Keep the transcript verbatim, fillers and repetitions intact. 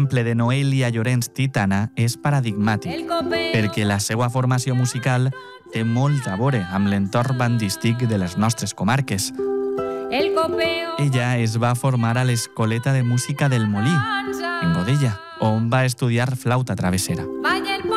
l'exemple de Noelia Llorenç Titana és paradigmàtic, perquè la seva formació musical té molt a veure amb l'entorn bandístic de les nostres comarques. Ella es va formar a l'Escoleta de Música del Molí, en Godella, on va estudiar flauta travessera.